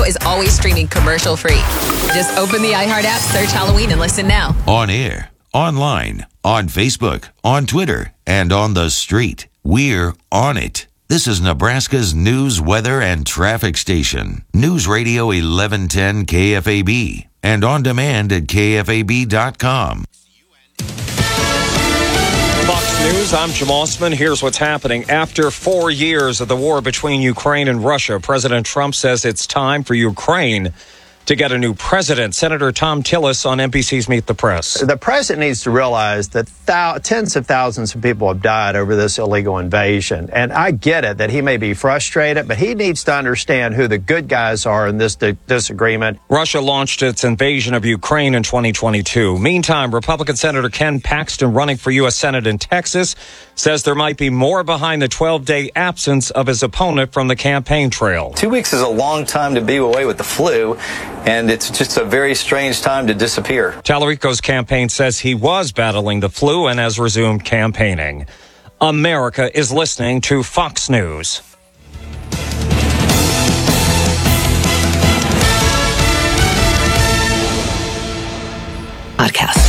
is always streaming commercial-free. Just open the iHeart app, search Halloween, and listen now. On air, online, on Facebook, on Twitter, and on the street. We're on it. This is Nebraska's news, weather, and traffic station. News Radio 1110 KFAB. And on demand at KFAB.com. Fox News, I'm Jim Osman. Here's what's happening. After 4 years of the war between Ukraine and Russia, President Trump says it's time for Ukraine to get a new president. Senator Tom Tillis on NBC's Meet the Press. The president needs to realize that tens of thousands of people have died over this illegal invasion. And I get it that he may be frustrated, but he needs to understand who the good guys are in this disagreement. Russia launched its invasion of Ukraine in 2022. Meantime, Republican Senator Ken Paxton, running for U.S. Senate in Texas, says there might be more behind the 12-day absence of his opponent from the campaign trail. 2 weeks is a long time to be away with the flu, and it's just a very strange time to disappear. Tallarico's campaign says he was battling the flu and has resumed campaigning. America is listening to Fox News. Podcast.